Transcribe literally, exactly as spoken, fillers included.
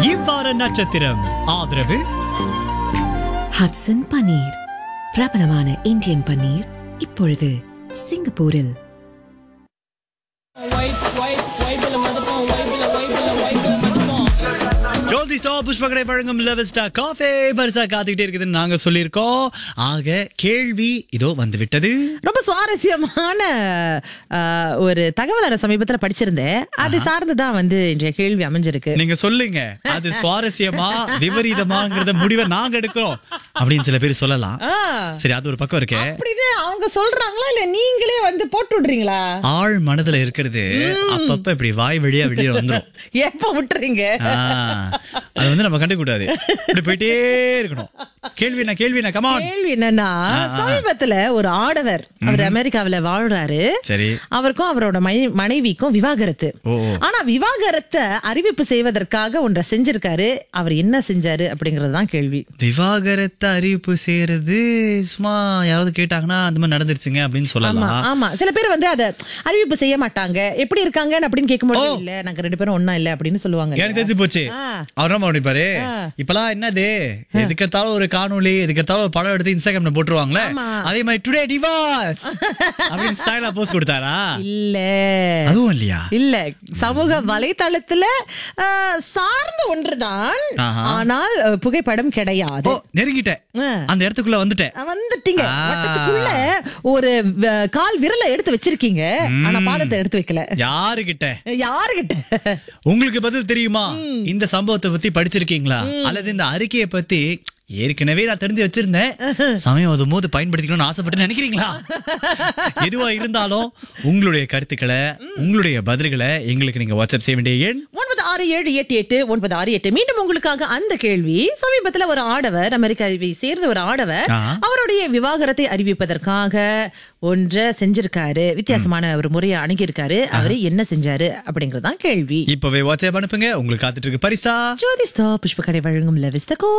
இவ்வார நட்சத்திரம் ஆதரவு ஹட்சன் பன்னீர், பிரபலமான இந்தியன் பன்னீர், இப்பொழுது சிங்கப்பூரில். ஜோதி ஸ்டா புஷ்பகடை வழங்கும் லெவல் ஸ்டார் காஃபே பரிசா காத்துக்கிட்டே இருக்குதுன்னு நாங்க சொல்லியிருக்கோம். ஆக கேள்வி இதோ வந்து விட்டது. ரொம்ப சுவாரஸ்யமான அஹ், ஒரு தகவல் நான் சமீபத்துல படிச்சிருந்தேன். அது சார்ந்துதான் வந்து இன்றைய கேள்வி அமைஞ்சிருக்கு. நீங்க சொல்லுங்க, அது சுவாரஸ்யமா விபரீதமாங்கிறத முடிவை நாங்க எடுக்கிறோம் அப்படின்னு சில பேர் சொல்லலாம். ஆ, சரி, அது ஒரு பக்கம் இருக்கு. அப்படின்னு அவங்க சொல்றாங்களா இல்ல நீங்களே வந்து போட்டு விடுறீங்களா? ஆழ் மனதுல இருக்கிறது அப்பப்ப இப்படி வாய் வழியா வெளியே வந்துரும். எப்ப விட்டுறீங்க? ஆ, அது வந்து நம்ம கண்டுக்க கூடாது. இப்படி போயிட்டே இருக்கணும். கேள்வி என்ன கேள்வி என்ன கமான். கேள்வி என்னன்னா, சமீபத்துல ஒரு ஆடவர், அவர் அமெரிக்காவில வாழ்றாரு. சரி. அவருக்கும் அவரோட மனை- மனைவிக்கும் விவாகரத்து. ஓ, ஓ. ஆனா விவாகரத்தை அறிவிப்பு செய்வதற்காக ஒன்றை செஞ்சிருக்காரு. அவர் என்ன செஞ்சாரு அப்படிங்கறதுதான் கேள்வி. விவாகரத்தை அறிவிப்பு செய்யறது சும்மா யாராவது கேட்டாங்கன்னா அந்த மாதிரி நடந்துருச்சுங்க அப்படின்னு ஆமா சொல்லலாம். ஆமா சில பேர் வந்து அத அறிவிப்பு செய்ய மாட்டாங்க. எப்படி இருக்காங்க அப்படின்னு கேட்கும்போது இல்ல நாங்க ரெண்டு பேரும் ஒண்ணா இல்ல அப்படின்னு சொல்லுவாங்க. எனக்கு தெரிஞ்சு போச்சு. ஆ. அவர் என்ன பண்ணிப்பாரு, இப்பெல்லாம் என்னது எதுக்கெடுத்தாலும் ஒரு காணொளி, எதுக்கெடுத்தாலும் ஒரு படம் எடுத்து இன்ஸ்டாகிராம்ல போட்டுருவாங்களே, ஆமா. அதே மாதிரி டுடே டிவோர்ஸ் அப்படின்னு ஸ்டைலா போஸ்ட் கொடுத்தாரா? இல்ல அதுவும் இல்லையா? இல்ல சமூக வலைதளத்துல அஹ், சார்ந்த ஒன்றுதான். ஆஹா. ஆனால் அஹ், புகைப்படம் ஓ, கிடையாது. நெருங்கிட்டேன், ஆ. அந்த இடத்துக்குள்ள வந்துட்டேன். வந்துட்டீங்க. ஆ. வட்டத்துக்குள்ள ஒரு வ- கால் விரலை எடுத்து வச்சிருக்கீங்க. ஆனா பாதத்தை எடுத்து வைக்கல. யாருகிட்ட? யாருகிட்ட? உங்களுக்கு பதில் தெரியுமா? இந்த சம்பவத்தை பத்தி படிச்சிருக்கீங்களா? அல்லது இந்த அறிக்கையை பத்தி ஏற்கனவே நான் தெரிஞ்சு வச்சிருந்தேன், சமயம் அதும் போது பயன்படுத்திக்கணும்னு ஆசைப்பட்டு நினைக்கிறீங்களா? எதுவா இருந்தாலும் உங்களுடைய கருத்துக்களை, உங்களுடைய பதில்களை எங்களுக்கு நீங்க வாட்ஸ்அப் செய்ய வேண்டிய எண் ஒன்பது ஆறு ஏழு எட்டு எட்டு ஒன்பது ஆறு எட்டு. மீண்டும் உங்களுக்காக அந்த கேள்வி. சமீபத்துல ஒரு ஆடவர், அமெரிக்காவை சேர்ந்த ஒரு ஆடவர், ஆ. அவருடைய விவாகரத்தை அறிவிப்பதற்காக ஒன்றை செஞ்சிருக்காரு. வித்தியாசமான ஒரு முறையை அணுகியிருக்காரு. அவரு என்ன செஞ்சாரு அப்படிங்கறதுதான் கேள்வி. இப்பவே வாட்ஸ்அப் அனுப்புங்க. உங்களுக்கு காத்துட்டு இருக்கு பரிசா. ஜோதிஸ்தா புஷ்பகடை வழங்கும் லெவிஸ்தகோ